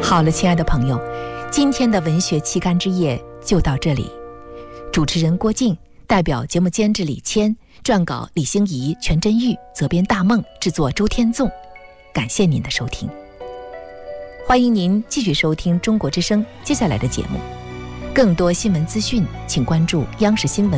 好了，亲爱的朋友，今天的文学期刊之夜就到这里。主持人郭静，代表节目监制李谦，撰稿李欣怡、全真玉，责编大梦，制作周天纵。感谢您的收听，欢迎您继续收听中国之声接下来的节目。更多新闻资讯，请关注央视新闻